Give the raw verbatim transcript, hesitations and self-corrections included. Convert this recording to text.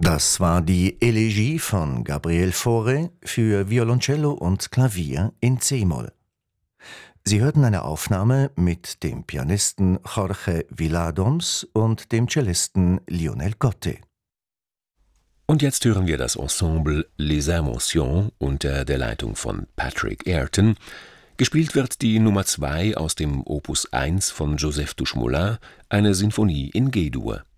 Das war die Elegie von Gabriel Fauré für Violoncello und Klavier in C-Moll. Sie hörten eine Aufnahme mit dem Pianisten Jorge Viladoms und dem Cellisten Lionel Cotte. Und jetzt hören wir das Ensemble Les Inventions unter der Leitung von Patrick Ayrton. Gespielt wird die Nummer zwei aus dem Opus eins von Joseph Duchesneau, eine Sinfonie in G-Dur.